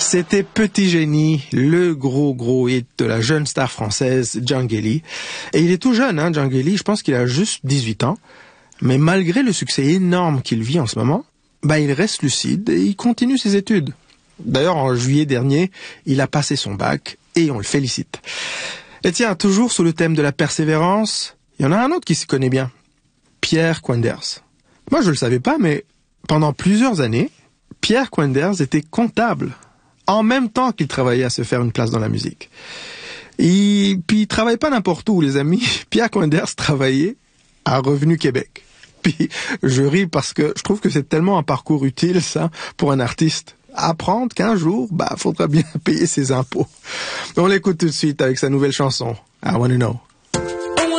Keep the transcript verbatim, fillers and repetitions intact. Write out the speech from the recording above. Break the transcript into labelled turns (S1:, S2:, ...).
S1: C'était Petit Génie, le gros gros hit de la jeune star française Djangeli. Et il est tout jeune, hein, Djangeli, je pense qu'il a juste dix-huit ans. Mais malgré le succès énorme qu'il vit en ce moment, bah il reste lucide et il continue ses études. D'ailleurs, en juillet dernier, il a passé son bac et on le félicite. Et tiens, toujours sous le thème de la persévérance, il y en a un autre qui s'y connaît bien. Pierre Quenders. Moi, je le savais pas, mais pendant plusieurs années, Pierre Quenders était comptable, en même temps qu'il travaillait à se faire une place dans la musique. Et puis, il travaillait pas n'importe où, les amis. Pierre Quenders travaillait à Revenu Québec. Puis, je ris parce que je trouve que c'est tellement un parcours utile, ça, pour un artiste. Apprendre qu'un jour, bah, faudra bien payer ses impôts. On l'écoute tout de suite avec sa nouvelle chanson, I Wanna Know.